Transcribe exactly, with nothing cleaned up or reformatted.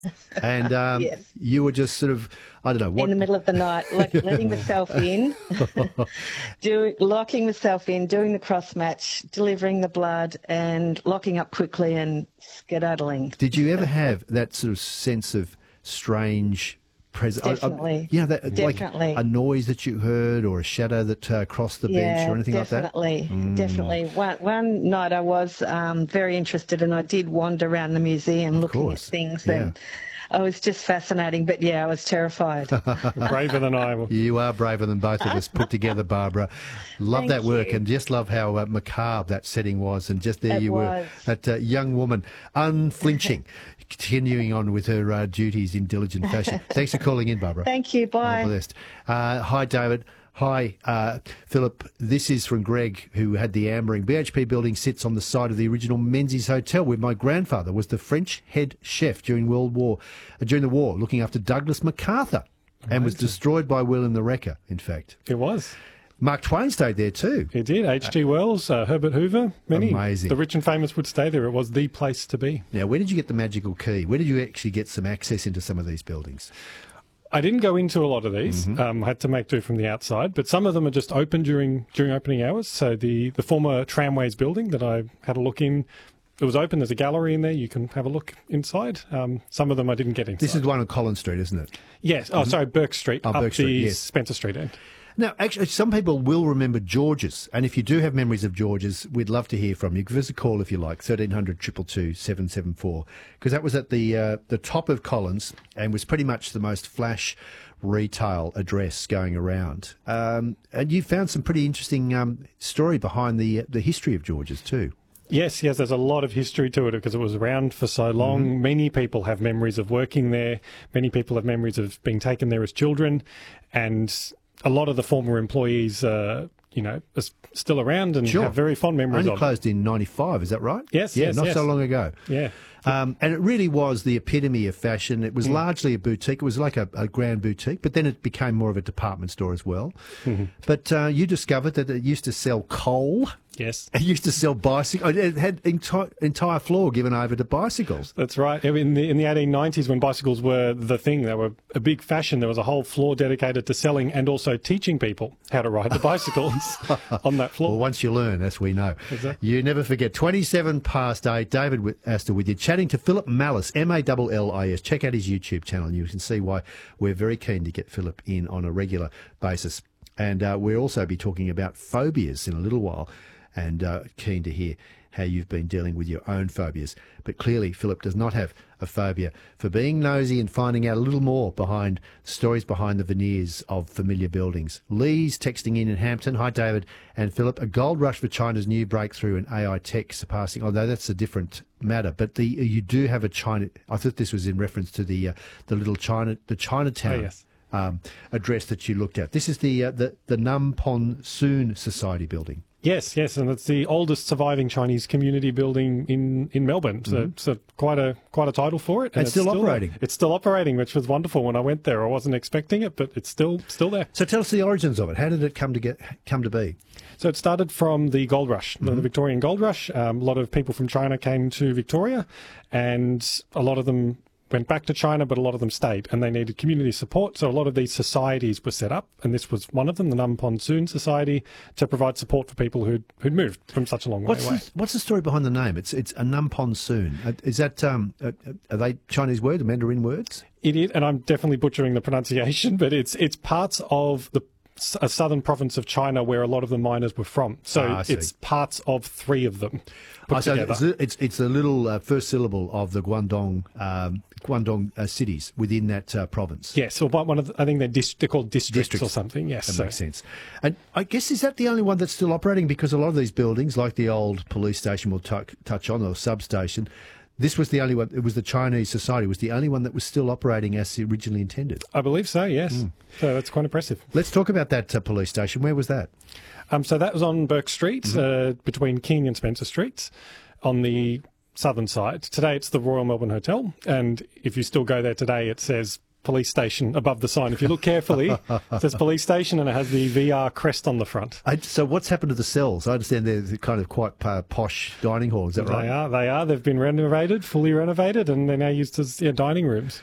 And um, Yes. you were just sort of, I don't know, what... In the middle of the night, like letting myself in, do, locking myself in, doing the cross match, delivering the blood, and locking up quickly and skedaddling. Did you ever have that sort of sense of strange presence? Definitely. You know, that, Definitely. like a noise that you heard or a shadow that uh, crossed the Yeah, bench or anything definitely, like that? Mm. Definitely. One, one night I was um, very interested and I did wander around the museum Of looking course. at things Yeah. and I was just fascinating. But yeah, I was terrified. Braver than I will. You are braver than both of us put together, Barbara. Love Thank that work you. and just love how uh, macabre that setting was. And just there It you was. were, that uh, young woman, unflinching, continuing on with her uh, duties in diligent fashion. Thanks for calling in, Barbara. Thank you. Bye. All the best. Uh, hi, David. Hi, uh, Philip. This is from Greg, who had the ambering. B H P building sits on the site of the original Menzies Hotel, where my grandfather was the French head chef during World War, uh, during the war, looking after Douglas MacArthur, and was destroyed by William the Wrecker. In fact, It was. Mark Twain stayed there too. It did. H G Wells, uh, Herbert Hoover, many. Amazing. The rich and famous would stay there. It was the place to be. Now, where did you get the magical key? Where did you actually get some access into some of these buildings? I didn't go into a lot of these. Mm-hmm. Um, I had to make do from the outside, but some of them are just open during during opening hours. So the, the former Tramways building that I had a look in, it was open. There's a gallery in there. You can have a look inside. Um, some of them I didn't get inside. This is the one on Collins Street, isn't it? Yes. Oh, sorry, Burke Street, Oh, up Burke Street, the yes. Spencer Street end. Now, actually, some people will remember George's, and if you do have memories of George's, we'd love to hear from you. Give us a call if you like, thirteen hundred, two two two, seven seven four, because that was at the uh, the top of Collins and was pretty much the most flash retail address going around. Um, and you found some pretty interesting um, story behind the the history of George's too. Yes, yes, there's a lot of history to it because it was around for so long. Mm-hmm. Many people have memories of working there. Many people have memories of being taken there as children. And a lot of the former employees, uh, you know, are s- still around and Sure. have very fond memories Only of it. closed in ninety-five, is that right? Yes, Yeah, yes, not yes. so long ago. Yeah. Um, and it really was the epitome of fashion. It was Mm. largely a boutique. It was like a, a grand boutique, but then it became more of a department store as well. Mm-hmm. But uh, you discovered that it used to sell coal. Yes. It used to sell bicycles. It had enti- entire floor given over to bicycles. That's right. In the in the eighteen nineties, when bicycles were the thing, they were a big fashion. There was a whole floor dedicated to selling and also teaching people how to ride the bicycles on that floor. Well, once you learn, as we know. Exactly. You never forget. twenty-seven past eight, David Wi- Astor with you, chatting to Philip Mallis, M A L L I S. Check out his YouTube channel and you can see why we're very keen to get Philip in on a regular basis. And uh, we'll also be talking about phobias in a little while, and uh, keen to hear how you've been dealing with your own phobias. But clearly, Philip does not have a phobia for being nosy and finding out a little more behind stories behind the veneers of familiar buildings. Lee's texting in in Hampton. Hi, David and Philip. A gold rush for China's new breakthrough in A I tech surpassing, although that's a different matter. But the you do have a China, I thought this was in reference to the uh, the little China, the Chinatown. Oh, yes. Um, address that you looked at. This is the uh, the the Nam Pon Soon Society building. Yes, yes, and it's the oldest surviving Chinese community building in, in Melbourne. So it's a, quite a quite a title for it. And it's still operating. It's still operating, which was wonderful when I went there. I wasn't expecting it, but it's still still there. So tell us the origins of it. How did it come to get come to be? So it started from the gold rush, the Victorian gold rush. Um, a lot of people from China came to Victoria, and a lot of them went back to China, but a lot of them stayed, and they needed community support. So a lot of these societies were set up, and this was one of them, the Nam Pon Soon Society, to provide support for people who'd, who'd moved from such a long way What's away. the, what's the story behind the name? It's it's a Nam Pon Soon. Uh, Is that um, uh, are they Chinese words, Mandarin words? It is, and I'm definitely butchering the pronunciation, but it's it's parts of the a southern province of China where a lot of the miners were from. So Ah, I see. it's parts of three of them put Oh, so together. it's, it's it's the little uh, first syllable of the Guangdong um, Guangdong uh, cities within that uh, province. Yes, or one of the, I think they're, dis- they're called districts, Districts. or something. Yes, That so- makes sense. And I guess, is that the only one that's still operating? Because a lot of these buildings, like the old police station we'll tou- touch on, or substation, this was the only one, it was the Chinese Society, was the only one that was still operating as originally intended. I believe so. Yes, Hmm. so that's quite impressive. Let's talk about that uh, police station. Where was that? Um, so that was on Burke Street, Mm-hmm. uh, between King and Spencer Streets, on the southern side. Today it's the Royal Melbourne Hotel, and if you still go there today, it says police station above the sign. If you look carefully, it says police station and it has the V R crest on the front. I, so what's happened to the cells? I understand they're kind of quite uh, posh dining halls. Is that right? They are. They are. They've been renovated, fully renovated, and they're now used as yeah, dining rooms.